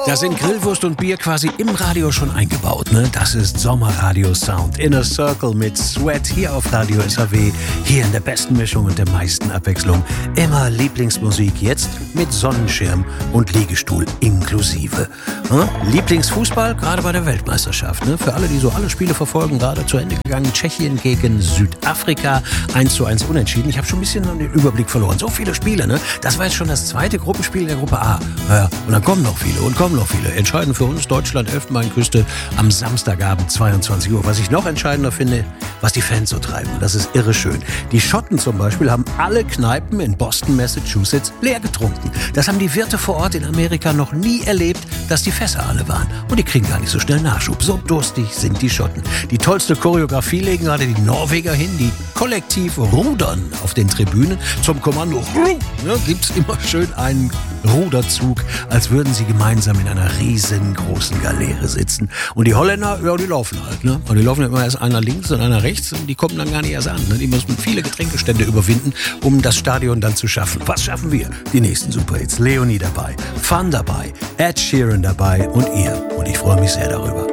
Da sind Grillwurst und Bier quasi im Radio schon eingebaut, ne? Das ist Sommerradio Sound. Inner Circle mit Sweat hier auf Radio SAW. Hier in der besten Mischung und der meisten Abwechslung. Immer Lieblingsmusik, jetzt mit Sonnenschirm und Liegestuhl inklusive. Lieblingsfußball, gerade bei der Weltmeisterschaft. Ne? Für alle, die so alle Spiele verfolgen, gerade zu Ende gegangen. Tschechien gegen Südafrika, 1:1 unentschieden. Ich habe schon ein bisschen den Überblick verloren. So viele Spiele, ne? Das war jetzt schon das zweite Gruppenspiel der Gruppe A. Ja, und dann kommen noch viele und kommen noch viele. Entscheidend für uns Deutschland, Elfenbeinküste am Samstagabend 22 Uhr. Was ich noch entscheidender finde, was die Fans so treiben. Das ist irre schön. Die Schotten zum Beispiel haben alle Kneipen in Boston, Massachusetts leer getrunken. Das haben die Wirte vor Ort in Amerika noch nie erlebt, dass die Fässer alle waren. Und die kriegen gar nicht so schnell Nachschub. So durstig sind die Schotten. Die tollste Choreografie legen gerade die Norweger hin, die kollektiv rudern auf den Tribünen. Zum Kommando gibt's immer schön einen Ruderzug, als würden sie gemeinsam in einer riesengroßen Galeere sitzen. Und die Holländer, ja, die laufen halt. Ne? Und die laufen immer erst einer links und einer rechts und die kommen dann gar nicht erst an. Ne? Die müssen viele Getränkestände überwinden, um das Stadion dann zu schaffen. Was schaffen wir? Die nächsten Superhits. Leonie dabei, Fun dabei, Ed Sheeran dabei und ihr. Und ich freue mich sehr darüber.